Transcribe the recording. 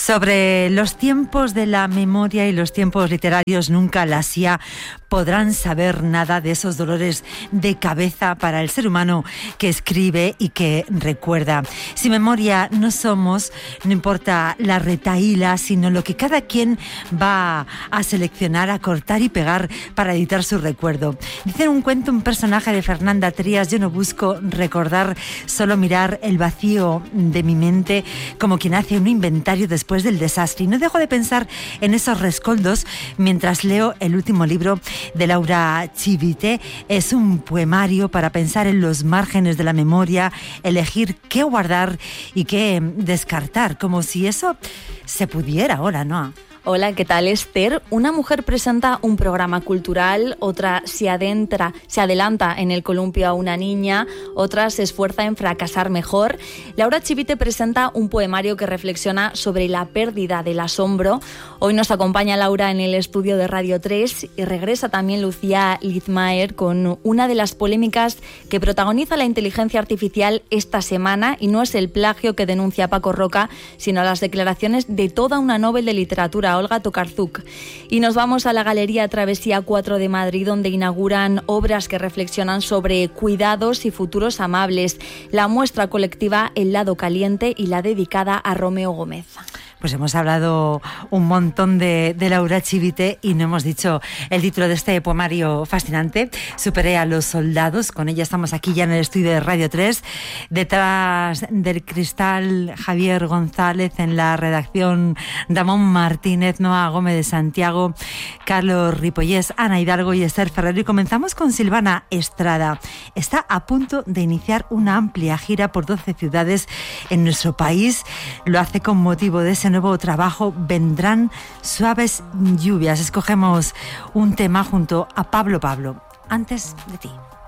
Sobre los tiempos de la memoria y los tiempos literarios, nunca la CIA podrán saber nada de esos dolores de cabeza para el ser humano que escribe y que recuerda. Sin memoria no somos, no importa la retahíla, sino lo que cada quien va a seleccionar, a cortar y pegar para editar su recuerdo. Dice en un cuento un personaje de Fernanda Trías: yo no busco recordar, solo mirar el vacío de mi mente como quien hace un inventario después del desastre. Y no dejo de pensar en esos rescoldos mientras leo el último libro de Laura Civite. Es un poemario para pensar en los márgenes de la memoria, elegir qué guardar y qué descartar, como si eso se pudiera ahora, ¿no? Hola, ¿qué tal, Esther? Una mujer presenta un programa cultural, otra se adelanta en el columpio a una niña, otra se esfuerza en fracasar mejor. Laura Civite presenta un poemario que reflexiona sobre la pérdida del asombro. Hoy nos acompaña Laura en el estudio de Radio 3 y regresa también Lucía Litzmaer con una de las polémicas que protagoniza la inteligencia artificial esta semana, y no es el plagio que denuncia Paco Roca, sino las declaraciones de toda una Nobel de literatura, Olga Tokarczuk. Y nos vamos a la Galería Travesía 4 de Madrid, donde inauguran obras que reflexionan sobre cuidados y futuros amables. La muestra colectiva El lado caliente y la dedicada a Romeo Gómez. Pues hemos hablado un montón de Laura Civite y no hemos dicho el título de este poemario fascinante: Superé a los soldados. Con ella estamos aquí ya en el estudio de Radio 3. Detrás del cristal, Javier González; en la redacción, Ramón Martínez, Noa Gómez de Santiago, Carlos Ripollés, Ana Hidalgo y Esther Ferrero. Y comenzamos con Silvana Estrada. Está a punto de iniciar una amplia gira por 12 ciudades en nuestro país. Lo hace con motivo de ese nuevo trabajo, Vendrán suaves lluvias. Escogemos un tema junto a Pablo, Antes de ti.